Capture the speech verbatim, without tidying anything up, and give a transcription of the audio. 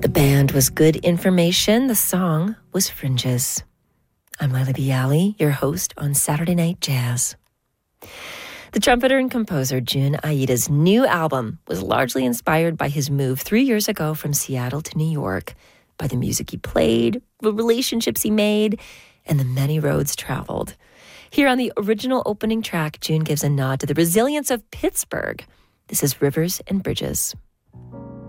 The band was Good Information. The song was Fringes. I'm Laila Bialy, your host on Saturday Night Jazz. The trumpeter and composer Jun Aida's new album was largely inspired by his move three years ago from Seattle to New York, by the music he played, the relationships he made, and the many roads traveled. Here on the original opening track, Jun gives a nod to the resilience of Pittsburgh. This is Rivers and Bridges.